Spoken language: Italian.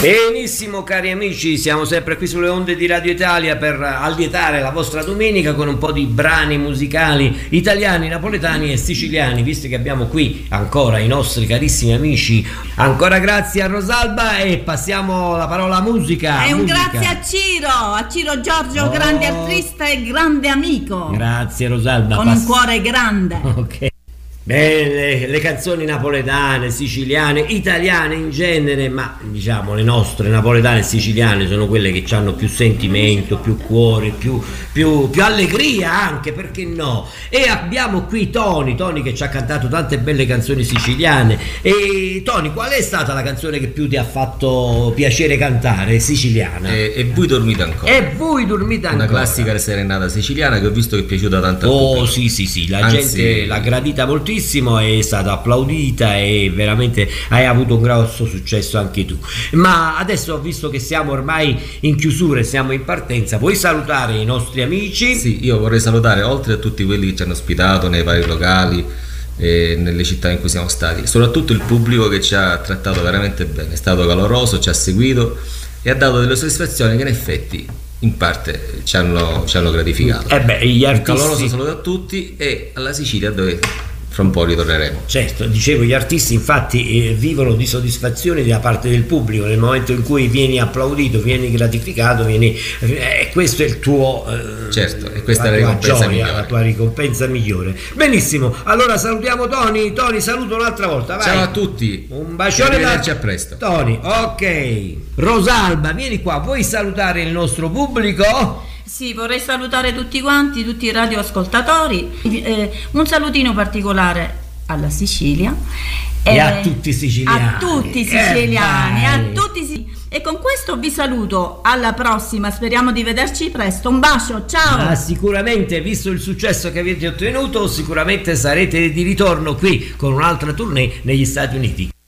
Benissimo cari amici, siamo sempre qui sulle onde di Radio Italia per allietare la vostra domenica con un po' di brani musicali italiani, napoletani e siciliani, visto che abbiamo qui ancora i nostri carissimi amici. Ancora grazie a Rosalba e passiamo la parola a musica. E un grazie a Ciro Giorgio, grande artista e grande amico. Grazie Rosalba. Con un cuore grande. Ok. Beh, le canzoni napoletane, siciliane, italiane in genere, ma diciamo le nostre napoletane e siciliane sono quelle che hanno più sentimento, più cuore, più allegria anche, perché no? E abbiamo qui Tony che ci ha cantato tante belle canzoni siciliane. E Tony, qual è stata la canzone che più ti ha fatto piacere cantare siciliana? E voi dormite ancora. E voi dormite ancora. Una classica serenata siciliana che ho visto che è piaciuta tanto. Oh sì, la gente l'ha gradita moltissimo, è stata applaudita e veramente hai avuto un grosso successo anche tu. Ma adesso, visto che siamo ormai in chiusura e siamo in partenza, vuoi salutare i nostri amici? Sì, io vorrei salutare, oltre a tutti quelli che ci hanno ospitato nei vari locali e nelle città in cui siamo stati, soprattutto il pubblico che ci ha trattato veramente bene, è stato caloroso, ci ha seguito e ha dato delle soddisfazioni che in effetti in parte ci hanno gratificato. Gli artisti... Caloroso saluto a tutti e alla Sicilia, dove fra un po' ritorneremo. Certo, dicevo, gli artisti infatti vivono di soddisfazione da parte del pubblico nel momento in cui vieni applaudito, vieni gratificato, questo è il tuo certo, e questa è la ricompensa migliore. La tua ricompensa migliore. Benissimo, allora salutiamo Tony, saluto un'altra volta, vai. Ciao a tutti, un bacione, arrivederci a presto. Tony, ok. Rosalba, vieni qua, vuoi salutare il nostro pubblico? Sì, vorrei salutare tutti quanti, tutti i radioascoltatori, un salutino particolare alla Sicilia e a tutti i siciliani. A tutti i siciliani, e con questo vi saluto, alla prossima, speriamo di vederci presto, un bacio, ciao! Ma sicuramente, visto il successo che avete ottenuto, sicuramente sarete di ritorno qui con un'altra tournée negli Stati Uniti.